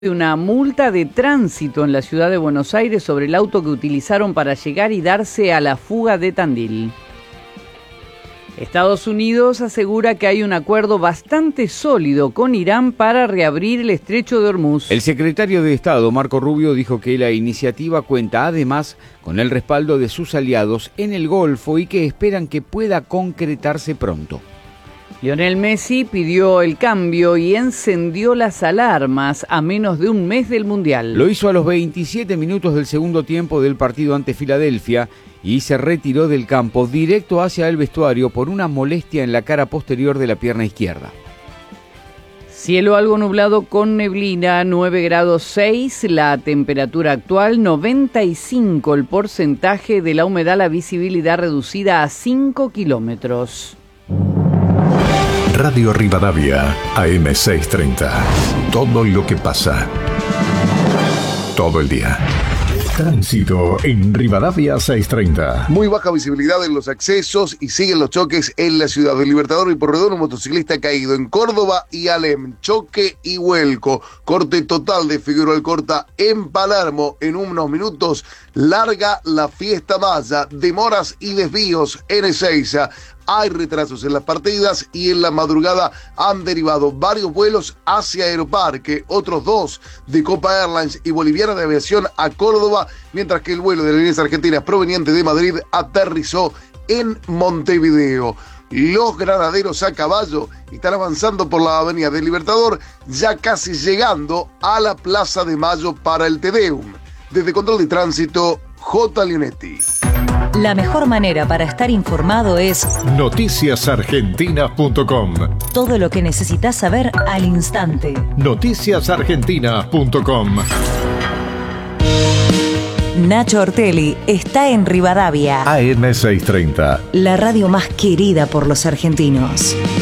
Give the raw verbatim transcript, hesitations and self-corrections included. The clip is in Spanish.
Una multa de tránsito en la ciudad de Buenos Aires sobre el auto que utilizaron para llegar y darse a la fuga de Tandil. Estados Unidos asegura que hay un acuerdo bastante sólido con Irán para reabrir el estrecho de Hormuz. El secretario de Estado, Marco Rubio, dijo que la iniciativa cuenta además con el respaldo de sus aliados en el Golfo y que esperan que pueda concretarse pronto. Lionel Messi pidió el cambio y encendió las alarmas a menos de un mes del Mundial. Lo hizo a los veintisiete minutos del segundo tiempo del partido ante Filadelfia y se retiró del campo directo hacia el vestuario por una molestia en la cara posterior de la pierna izquierda. Cielo algo nublado con neblina, nueve grados seis, la temperatura actual, noventa y cinco el porcentaje de la humedad, la visibilidad reducida a cinco kilómetros. Radio Rivadavia, A M seiscientos treinta. Todo lo que pasa. Todo el día. Tránsito en Rivadavia seiscientos treinta. Muy baja visibilidad en los accesos y siguen los choques en la ciudad del Libertador y Porredón. Un motociclista caído en Córdoba y Alem. Choque y vuelco. Corte total de Figueroa Alcorta en Palermo. En unos minutos larga la fiesta maya. Demoras y desvíos en Ezeiza. Hay retrasos en las partidas y en la madrugada han derivado varios vuelos hacia Aeroparque, otros dos de Copa Airlines y Boliviana de Aviación a Córdoba, mientras que el vuelo de Líneas Argentinas proveniente de Madrid aterrizó en Montevideo. Los granaderos a caballo están avanzando por la avenida del Libertador, ya casi llegando a la Plaza de Mayo para el Te Deum. Desde Control de Tránsito, J. Leonetti. La mejor manera para estar informado es noticias argentinas punto com. Todo lo que necesitas saber al instante. noticias argentinas punto com. Nacho Ortelli está en Rivadavia. A M seiscientos treinta. La radio más querida por los argentinos.